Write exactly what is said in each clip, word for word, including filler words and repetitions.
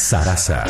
Sarasa.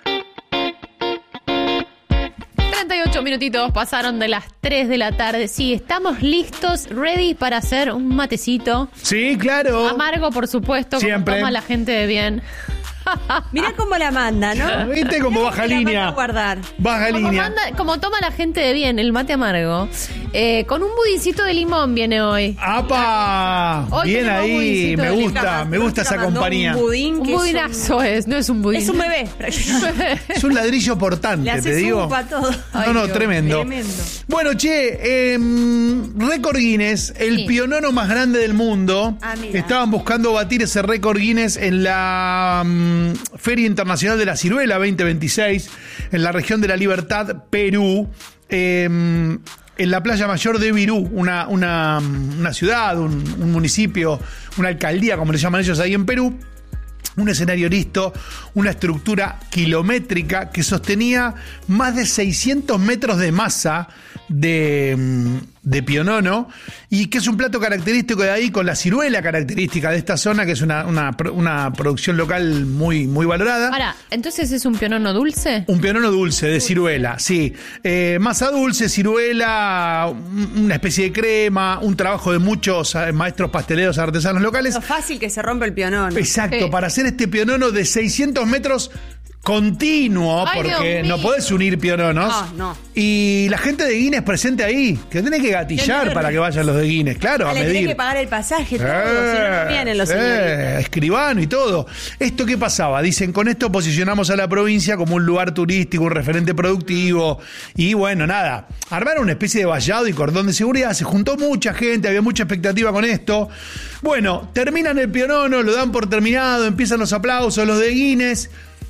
treinta y ocho minutitos pasaron de las tres de la tarde. Sí, estamos listos, ready para hacer un matecito. Sí, claro. Amargo, por supuesto, Siempre. como toma la gente de bien. Mirá cómo la manda, ¿no? ¿Viste cómo Mirá baja cómo la línea? manda a guardar. Baja Como, línea. manda- como toma la gente de bien, el mate amargo. Eh, con un budincito de limón viene hoy. ¡Apa! Hoy Bien tenemos ahí, budincito me de gusta, Nunca me gusta esa mandó compañía. Un budín Un que es budinazo es, no es un budín. Es un bebé. Es un ladrillo portante, Le hace te digo. zupa todo. Ay, No, no, Dios, tremendo. tremendo. Bueno, che, eh, récord Guinness, el Sí. pionono más grande del mundo. Ah, mira. Estaban buscando batir ese récord Guinness en la mm, Feria Internacional de la Ciruela veinte veintiséis, en la región de la Libertad, Perú. Eh, en la playa mayor de Virú, una, una, una ciudad, un, un municipio, una alcaldía, como le llaman ellos ahí en Perú. Un escenario listo, una estructura kilométrica que sostenía más de seiscientos metros de masa de, de pionono, y que es un plato característico de ahí, con la ciruela característica de esta zona, que es una, una, una producción local muy, muy valorada. Ahora, ¿entonces es un pionono dulce? Un pionono dulce, de ciruela, sí. Eh, masa dulce, ciruela, un- una especie de crema, un trabajo de muchos eh, maestros pasteleros artesanos locales. Lo fácil que se rompe el pionón. Exacto, Sí. para hacer este pionono de seiscientos metros continuo, Ay, porque Dios no mío. podés unir piononos. No, no. Y la gente de Guinness presente ahí, que tiene que gatillar para que vayan los de Guinness, claro, Ah, a le tenés medir. que pagar el pasaje, todo, Eh, si no, no vienen los eh, señoritos. escribano y todo. ¿Esto qué pasaba? Dicen, con esto posicionamos a la provincia como un lugar turístico, un referente productivo. Y bueno, nada, armaron una especie de vallado y cordón de seguridad. Se juntó mucha gente, había mucha expectativa con esto. Bueno, terminan el pionono, lo dan por terminado, empiezan los aplausos, los de Guinness.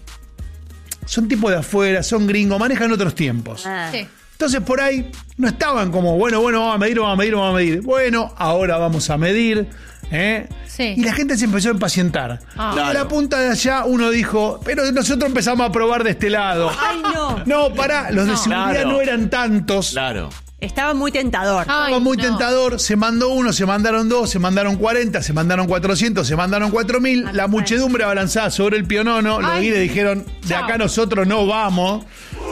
Son tipos de afuera, son gringos, manejan otros tiempos. Ah. Sí. Entonces por ahí no estaban como, bueno, bueno, vamos a medir, vamos a medir, vamos a medir. Bueno, ahora vamos a medir. ¿eh? Sí. Y la gente se empezó a impacientar. Ah. Y de la punta de allá uno dijo, pero nosotros empezamos a probar de este lado. Ay, no. No, pará, los de seguridad Claro. no eran tantos. Claro. Estaba muy tentador. Ay, Estaba muy no. tentador, se mandó uno, se mandaron dos, se mandaron cuarenta, se mandaron cuatrocientos, se mandaron cuatro mil. La muchedumbre abalanzada sobre el pionono. Los Ay. guides dijeron, de Chao. acá nosotros no vamos.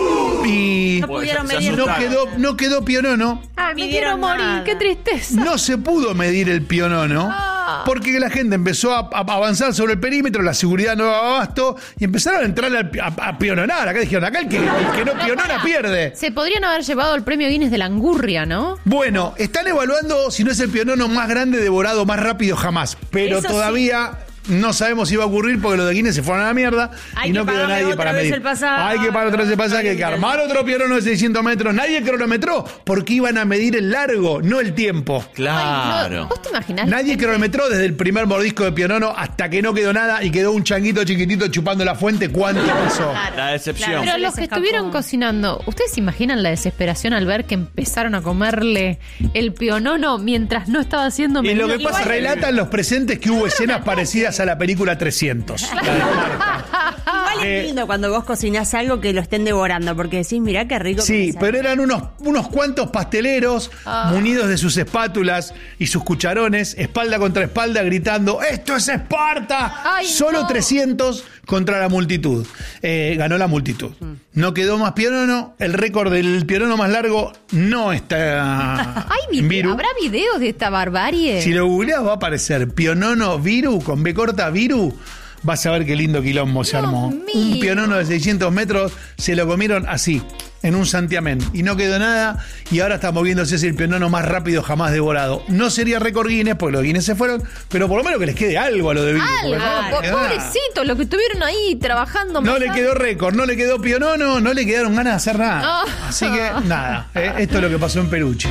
Y No pudieron se medir no nada. quedó, no quedó pionono. Ay, me Midieron quiero morir, nada. qué tristeza. No se pudo medir el pionono Ah. porque la gente empezó a, a avanzar sobre el perímetro, la seguridad no daba abasto y empezaron a entrar al- a, a piononar. Acá dijeron, acá el que, el que no No, pionona pará. pierde. Se podrían haber llevado el premio Guinness de la angurria, ¿no? Bueno, están evaluando si no es el pionono más grande devorado más rápido jamás, pero Eso todavía no sabemos si va a ocurrir porque los de Guinness se fueron a la mierda Hay y que no quedó pagarle nadie otra para vez medir. el pasaje. Hay que pagar otra vez el pasaje, hay que armar otro pionono de seiscientos metros. Nadie cronometró porque iban a medir el largo, no el tiempo. Ay, Claro. no, ¿vos te imaginás? Nadie cronometró desde el primer mordisco de pionono hasta que no quedó nada y quedó un changuito chiquitito chupando la fuente. ¿Cuánto pasó? La decepción. Pero Se los les que escapó. estuvieron cocinando, ¿ustedes se imaginan la desesperación al ver que empezaron a comerle el pionono mientras no estaba haciendo Y lo que medido? pasa, Igual- relatan los presentes que hubo escenas parecidas a la película trescientos. Igual Eh, es lindo cuando vos cocinás algo que lo estén devorando, porque decís, mirá qué rico. que Sí, me sale. pero eran unos, unos cuantos pasteleros munidos de sus espátulas y sus cucharones, espalda contra espalda, gritando, ¡esto es Esparta! Ay, Solo no. trescientos contra la multitud. Eh, ganó la multitud. No quedó más pionono. El récord del pionono más largo no está Ay, en vide- Virú. ¿habrá videos de esta barbarie? Si lo googleás va a aparecer pionono Viru, con B corta Viru. Vas a ver qué lindo quilombo se Dios armó. mío. Un pionono de seiscientos metros se lo comieron así, en un santiamén. Y no quedó nada. Y ahora está moviéndose, es el pionono más rápido jamás devorado. No sería récord Guinness, porque los Guinness se fueron. Pero por lo menos que les quede algo a lo de Viru. Algo, porque no, po- le quedó nada. pobrecitos, los que estuvieron ahí trabajando. No le más- quedó récord, no le quedó pionono, no le quedaron ganas de hacer nada. No. Así que nada, eh, esto es lo que pasó en Peruche.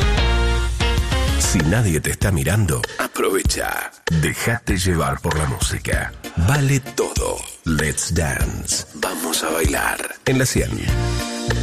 Si nadie te está mirando, aprovecha. Déjate llevar por la música. Vale todo. Let's Dance. Vamos a bailar. En la cien.